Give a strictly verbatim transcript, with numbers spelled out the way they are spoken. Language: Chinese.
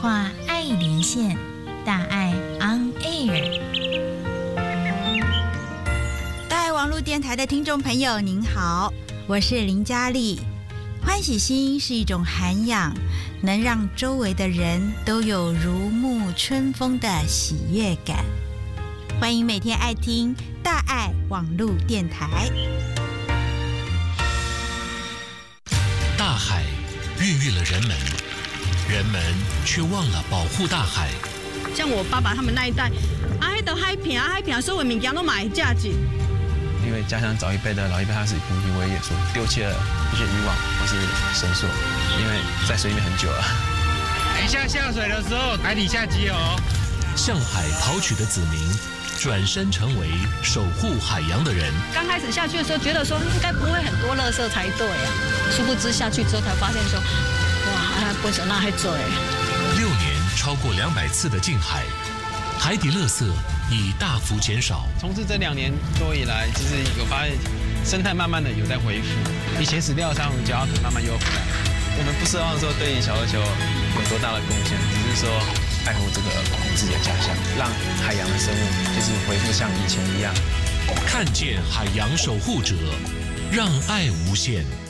话爱连线，大爱 on air。大爱网络电台的听众朋友您好，我是林嘉丽。欢喜心是一种涵养，能让周围的人都有如沐春风的喜悦感。欢迎每天爱听大爱网络电台。 大海孕育了人们，人们却忘了保护大海。 像我爸爸他们那一代，啊，迄个海片啊，海片所有物件都买价值。 因为家乡早一辈的老一辈，他是捕鱼为业，所丢弃了一些渔网或是绳索，因为在水里面很久了。 等一下下水的时候，海底下集合哦。 向海跑取的子民，转身成为守护海洋的人。 刚开始下去的时候，觉得说应该不会很多垃圾才对啊，殊不知下去之后才发现说，哇，还不手那还做哎。 六年超过两百次的近海，海底垃圾已大幅减少。 从事这两年多以来，其实有发现生态慢慢的有在恢复，以前死掉的珊瑚礁可慢慢又回来。我们不奢望说对小琉球有多大的贡献，只是说爱护这个自己的家乡，让海洋的生物就是恢复像以前一样。 看见海洋守护者，让爱无限。